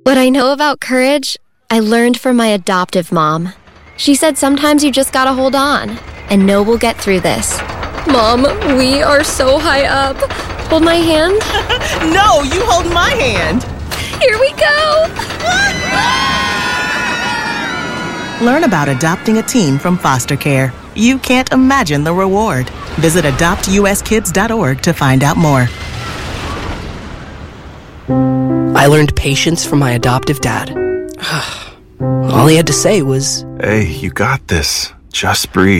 What I know about courage, I learned from my adoptive mom. She said sometimes you just gotta hold on and know we'll get through this. Mom, we are so high up. Hold my hand. No, you hold my hand. Here we go. Learn about adopting a teen from foster care. You can't imagine the reward. Visit adoptuskids.org to find out more. I learned patience from my adoptive dad. All he had to say was, "Hey, you got this. Just breathe."